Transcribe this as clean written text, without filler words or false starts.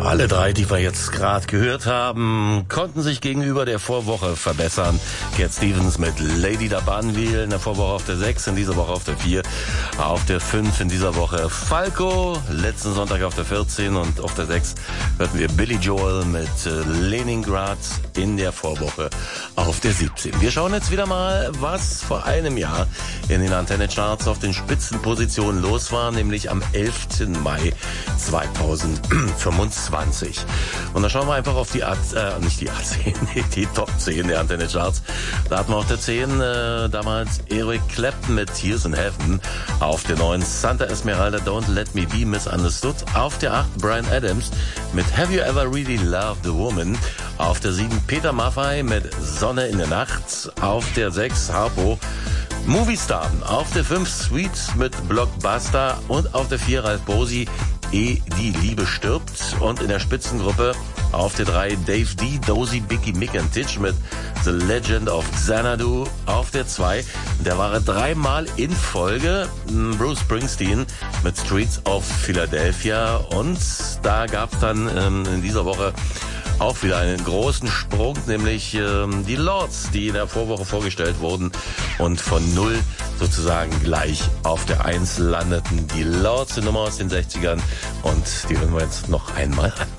Alle drei, die wir jetzt gerade gehört haben, konnten sich gegenüber der Vorwoche verbessern. Cat Stevens mit Lady da Banville in der Vorwoche auf der 6, in dieser Woche auf der 4, auf der 5 in dieser Woche Falco, letzten Sonntag auf der 14 und auf der 6 hörten wir Billy Joel mit Leningrad in der Vorwoche auf der 17. Wir schauen jetzt wieder mal, was vor einem Jahr in den Antenne-Charts auf den Spitzenpositionen los war, nämlich am 11. Mai 2025. Und da schauen wir einfach auf die die Top 10 der Antenne-Charts. Da hatten wir auf der 10 damals Eric Clapton mit Tears in Heaven. Auf der 9 Santa Esmeralda, Don't Let Me Be Misunderstood. Auf der 8 Bryan Adams mit Have You Ever Really Loved a Woman. Auf der 7 Peter Maffay mit Sonne in der Nacht. Auf der 6 Harpo Movie Star. Auf der 5 Sweet mit Blockbuster. Und auf der 4 Ralf Bosi, Ehe die Liebe stirbt. Und in der Spitzengruppe auf der 3 Dave D, Dozy, Biggie, Mick and Titch mit The Legend of Xanadu. Auf der 2, der war dreimal in Folge, Bruce Springsteen mit Streets of Philadelphia. Und da gab es dann in dieser Woche auch wieder einen großen Sprung, nämlich die Lords, die in der Vorwoche vorgestellt wurden und von 0 sozusagen gleich auf der 1 landeten. Die Lords, die Nummer aus den 60ern, und die hören wir jetzt noch einmal an.